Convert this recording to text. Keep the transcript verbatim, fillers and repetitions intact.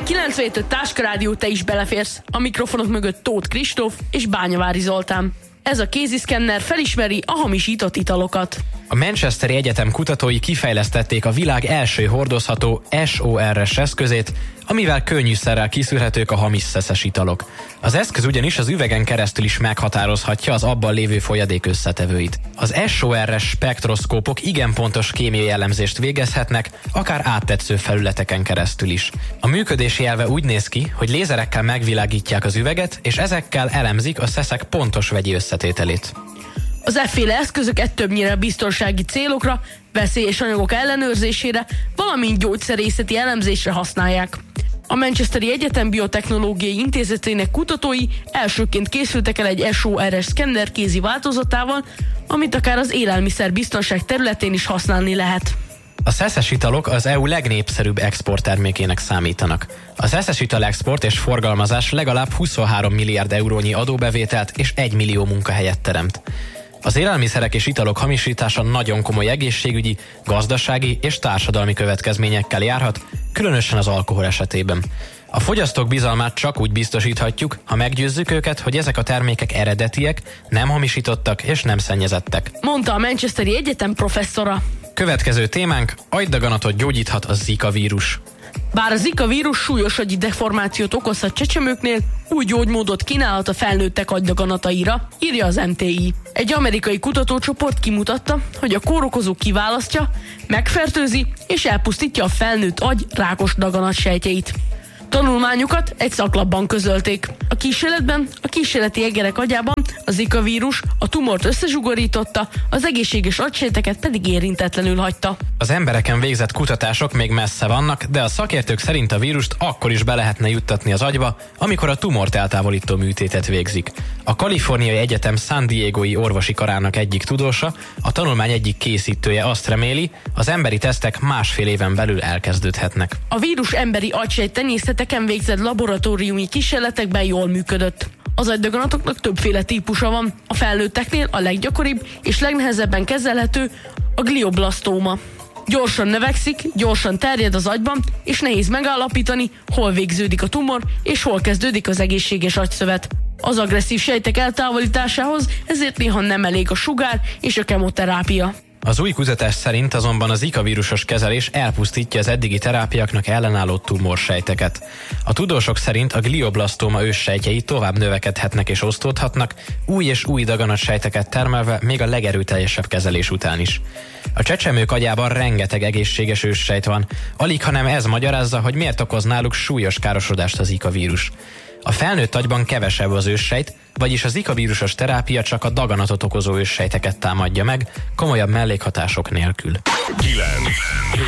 kilencvenhét Táska Rádió, te is beleférsz. A mikrofonok mögött Tóth Kristóf és Bányavári Zoltán. Ez a kéziszkenner felismeri a hamisított italokat. A Manchesteri Egyetem kutatói kifejlesztették a világ első hordozható es o er-es eszközét, amivel könnyűszerrel kiszűrhetők a hamis szeszes italok. Az eszköz ugyanis az üvegen keresztül is meghatározhatja az abban lévő folyadék összetevőit. Az es o er-es spektroszkópok igen pontos kémiai elemzést végezhetnek, akár áttetsző felületeken keresztül is. A működési elve úgy néz ki, hogy lézerekkel megvilágítják az üveget, és ezekkel elemzik a szeszek pontos vegyi összetételét. Az efféle eszközöket többnyire biztonsági célokra, veszélyes anyagok ellenőrzésére, valamint gyógyszerészeti elemzésre használják. A Manchesteri Egyetem Biotechnológiai Intézetének kutatói elsőként készültek el egy es o er-es szkenner kézi változatával, amit akár az élelmiszerbiztonság területén is használni lehet. A szeszes italok az é u legnépszerűbb exporttermékének számítanak. A szeszes ital export és forgalmazás legalább huszonhárom milliárd eurónyi adóbevételt és egy millió munkahelyet teremt. Az élelmiszerek és italok hamisítása nagyon komoly egészségügyi, gazdasági és társadalmi következményekkel járhat, különösen az alkohol esetében. A fogyasztók bizalmát csak úgy biztosíthatjuk, ha meggyőzzük őket, hogy ezek a termékek eredetiek, nem hamisítottak és nem szennyezettek, mondta a Manchesteri Egyetem professzora. Következő témánk: agydaganatot gyógyíthat a Zika vírus. Bár a Zika vírus súlyos agyi deformációt okozhat csecsemőknél, új gyógymódot kínálhat a felnőttek agydaganataira, írja az em té i. Egy amerikai kutatócsoport kimutatta, hogy a kórokozó kiválasztja, megfertőzi és elpusztítja a felnőtt agy rákos daganatsejtjeit. Tanulmányukat egy szaklapban közölték. A kísérletben a kísérleti egerek agyában a Zika vírus a tumort összezsugorította, az egészséges agysejteket pedig érintetlenül hagyta. Az embereken végzett kutatások még messze vannak, de a szakértők szerint a vírust akkor is be lehetne juttatni az agyba, amikor a tumort eltávolító műtétet végzik. A Kaliforniai Egyetem San Diegói orvosi karának egyik tudósa, a tanulmány egyik készítője azt reméli, az emberi tesztek másfél éven belül elkezdődhetnek. A vírus emberi agysejttenyészeteken végzett laboratóriumi kísérletekben jól működött. Az agydaganatoknak többféle típusa van. A felnőtteknél a leggyakoribb és legnehezebben kezelhető a glioblasztóma. Gyorsan növekszik, gyorsan terjed az agyban, és nehéz megállapítani, hol végződik a tumor, és hol kezdődik az egészséges agyszövet. Az agresszív sejtek eltávolításához ezért néha nem elég a sugár és a kemoterápia. Az új kutatás szerint azonban a Zika vírusos kezelés elpusztítja az eddigi terápiáknak ellenálló tumorsejteket. A tudósok szerint a glioblasztóma őssejtjei tovább növekedhetnek és osztódhatnak, új és új daganatsejteket termelve még a legerőteljesebb kezelés után is. A csecsemők agyában rengeteg egészséges őssejt van, alig hanem ez magyarázza, hogy miért okoz náluk súlyos károsodást a Zika vírus. A felnőtt agyban kevesebb az őssejt, vagyis a Zika vírusos terápia csak a daganatot okozó őssejteket támadja meg, komolyabb mellékhatások nélkül. kilenc,